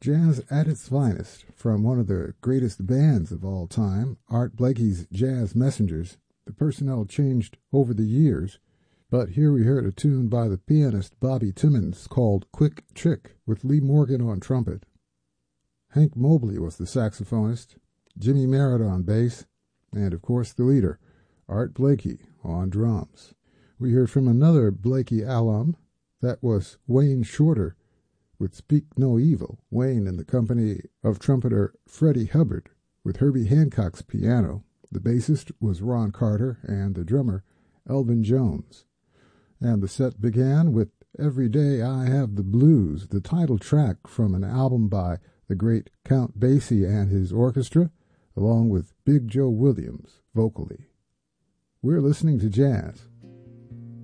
Jazz at its finest, from one of the greatest bands of all time, Art Blakey's Jazz Messengers. The personnel changed over the years, but here we heard a tune by the pianist Bobby Timmons called Quick Trick, with Lee Morgan on trumpet. Hank Mobley was the saxophonist, Jimmy Merritt on bass, and of course the leader, Art Blakey, on drums. We heard from another Blakey alum, that was Wayne Shorter, with Speak No Evil, Wayne in the company of trumpeter Freddie Hubbard, with Herbie Hancock's piano. The bassist was Ron Carter, and the drummer, Elvin Jones. And the set began with Every Day I Have the Blues, the title track from an album by the great Count Basie and his orchestra, along with Big Joe Williams vocally. We're listening to jazz.